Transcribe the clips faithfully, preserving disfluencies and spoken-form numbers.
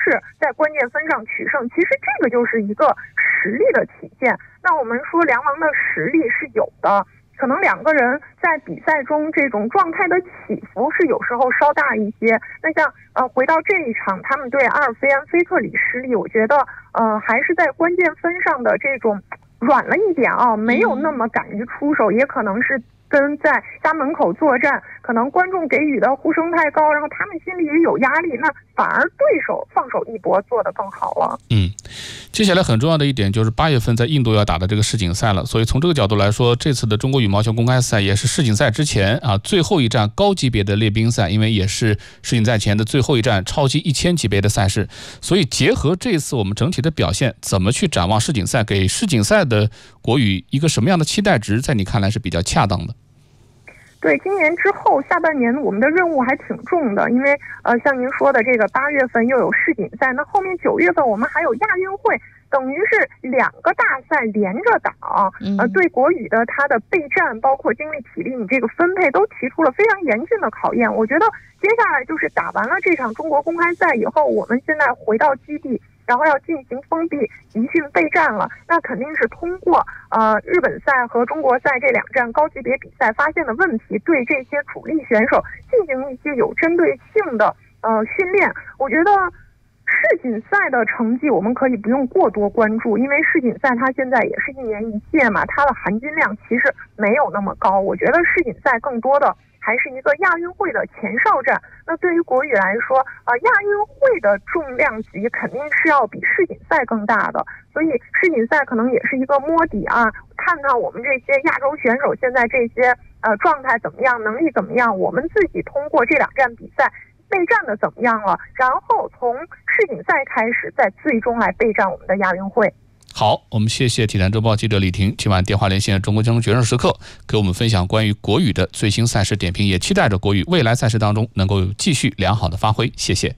是在关键分上取胜，其实这个就是一个实力的体现。那我们说梁王的实力是有的，可能两个人在比赛中这种状态的起伏是有时候稍大一些。那像呃回到这一场他们对阿尔菲安菲特里失利，我觉得呃还是在关键分上的这种软了一点啊，没有那么敢于出手，也可能是跟在家门口作战，可能观众给予的呼声太高，然后他们心里也有压力，那反而对手放手一搏做得更好了。 嗯，接下来很重要的一点就是八月份在印度要打的这个世锦赛了，所以从这个角度来说，这次的中国羽毛球公开赛也是世锦赛之前啊最后一站高级别的列宾赛，因为也是世锦赛前的最后一站超级一千级别的赛事，所以结合这次我们整体的表现，怎么去展望世锦赛，给世锦赛的国羽一个什么样的期待值，在你看来是比较恰当的？ 对，今年之后下半年我们的任务还挺重的，因为呃像您说的这个八月份又有世锦赛，那后面九月份我们还有亚运会，等于是两个大赛连着打，呃对国羽的它的备战包括精力体力你这个分配都提出了非常严峻的考验。我觉得接下来就是打完了这场中国公开赛以后，我们现在回到基地，然后要进行封闭集训备战了，那肯定是通过呃日本赛和中国赛这两站高级别比赛发现的问题，对这些主力选手进行一些有针对性的呃训练。我觉得世锦赛的成绩我们可以不用过多关注，因为世锦赛它现在也是一年一届嘛，它的含金量其实没有那么高。我觉得世锦赛更多的还是一个亚运会的前哨战。那对于国羽来说，呃，亚运会的重量级肯定是要比世锦赛更大的，所以世锦赛可能也是一个摸底啊，看看我们这些亚洲选手现在这些呃状态怎么样，能力怎么样，我们自己通过这两站比赛备战的怎么样了，然后从世锦赛开始，再最终来备战我们的亚运会。 好，我们谢谢体坛周报记者李婷今晚电话连线中国交通决胜时刻，给我们分享关于国羽的最新赛事点评，也期待着国羽未来赛事当中能够继续良好的发挥。谢谢。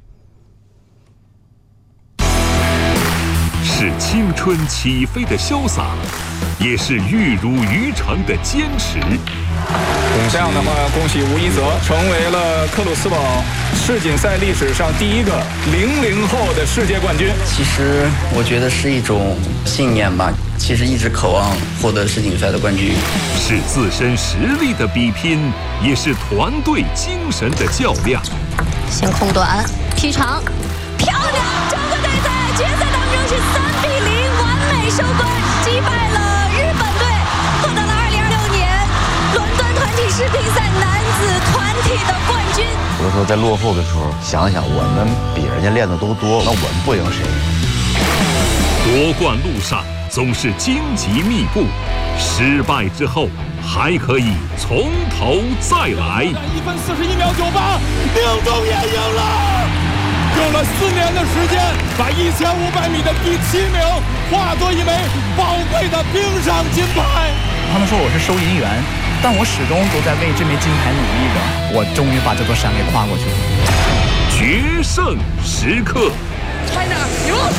是青春起飞的潇洒，也是玉汝于成的坚持。 这样的话，恭喜吴一泽成为了克鲁斯堡世锦赛历史上第一个零零后的世界冠军。 其实我觉得是一种信念吧，其实一直渴望获得世锦赛的冠军。 是自身实力的比拼，也是团队精神的较量。 先控短，踢长，漂亮！中国队在决赛当中是三比零完美收官，击败了日本队，获得了二零二六年伦敦团体世乒赛男子团体的冠军。 有的时候在落后的时候，想想我们比人家练的都多，那我们不赢谁？ 夺冠路上总是荆棘密布，失败之后还可以从头再来。 一分四十一秒九八，宁中也赢了。用了四年的时间，把一千五百米的第七名化作一枚宝贵的冰上金牌。 他们说我是收银员，但我始终都在为这枚金牌努力着。我终于把这座山给跨过去了。 决胜时刻 ，China 赢了！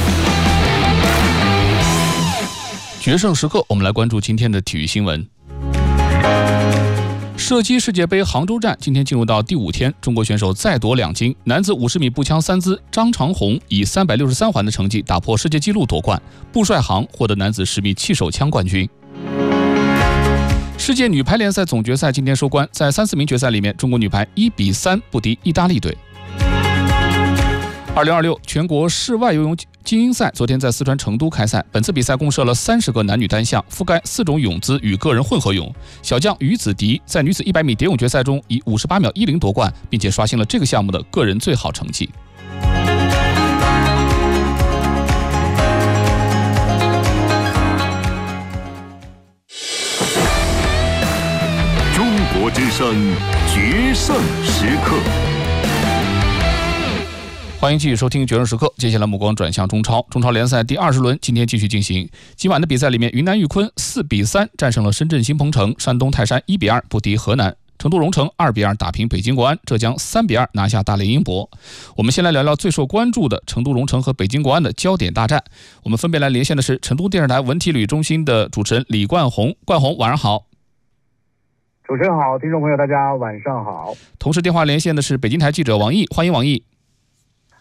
决胜时刻，我们来关注今天的体育新闻。射击世界杯杭州站今天进入到第五天，中国选手再夺两金。男子五十米步枪三姿张长虹以三百六十三环的成绩打破世界纪录夺冠，布帅航获得男子十米气手枪冠军。世界女排联赛总决赛今天收官，在三四名决赛里面，中国女排一比三不敌意大利队。二零二六全国室外游泳精英赛昨天在四川成都开赛，本次比赛共设了三十个男女单项，覆盖四种泳姿与个人混合泳。小将于子迪在女子一百米蝶泳决赛中以五十八秒一零夺冠，并且刷新了这个项目的个人最好成绩。 中国之声决胜时刻。 欢迎继续收听决胜时刻，接下来目光转向中超。中超联赛第二十轮今天继续进行，今晚的比赛里面，云南玉坤四比三战胜了深圳新鹏城，山东泰山一比二不敌河南，成都蓉城二比二打平北京国安，浙江三比二拿下大连英博。我们先来聊聊最受关注的成都蓉城和北京国安的焦点大战。我们分别来连线的是成都电视台文体旅中心的主持人李冠宏。冠宏，晚上好。 主持人好，听众朋友大家晚上好。 同时电话连线的是北京台记者王毅，欢迎王毅。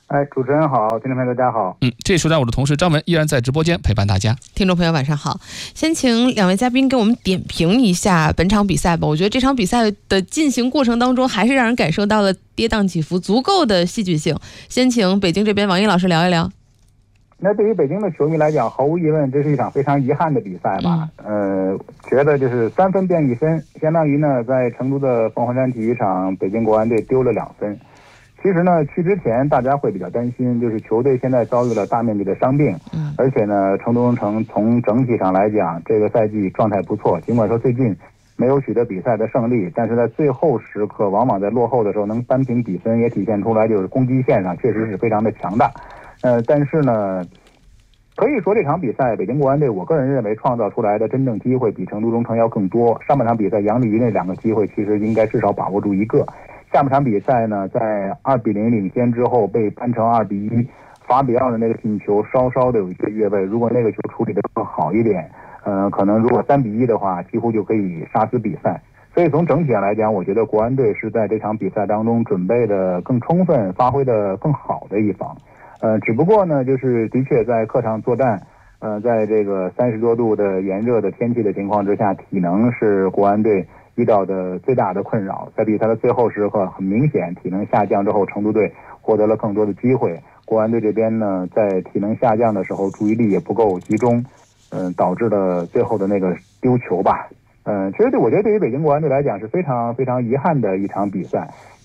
哎，主持人好，听众朋友大家好。 嗯，这时段我的同事张文依然在直播间陪伴大家。 听众朋友晚上好，先请两位嘉宾给我们点评一下本场比赛吧。我觉得这场比赛的进行过程当中，还是让人感受到了跌宕起伏，足够的戏剧性。先请北京这边王毅老师聊一聊。 那对于北京的球迷来讲，毫无疑问，这是一场非常遗憾的比赛吧。嗯、呃，觉得就是三分变一分，相当于呢，在成都的凤凰山体育场，北京国安队丢了两分。其实呢，去之前大家会比较担心，就是球队现在遭遇了大面积的伤病，嗯，而且呢，成都城从整体上来讲，这个赛季状态不错。尽管说最近没有取得比赛的胜利，但是在最后时刻，往往在落后的时候能扳平比分，也体现出来就是攻击线上确实是非常的强大。呃，但是呢，可以说这场比赛，北京国安队，我个人认为创造出来的真正机会比成都中城要更多。上半场比赛，杨立瑜那两个机会，其实应该至少把握住一个。下半场比赛呢，在二比零领先之后被扳成二比一，法比奥的那个进球稍稍的有一些越位，如果那个球处理得更好一点，呃，可能如果三比一的话，几乎就可以杀死比赛。所以从整体上来讲，我觉得国安队是在这场比赛当中准备的更充分，发挥的更好的一方。呃，只不过呢，就是的确在客场作战，呃，在这个三十多度的炎热的天气的情况之下，体能是国安队遇到的最大的困扰。在比赛的最后时刻，很明显体能下降之后，成都队获得了更多的机会。国安队这边呢，在体能下降的时候，注意力也不够集中，嗯、呃，导致了最后的那个丢球吧。嗯、呃，其实对我觉得对于北京国安队来讲是非常非常遗憾的一场比赛，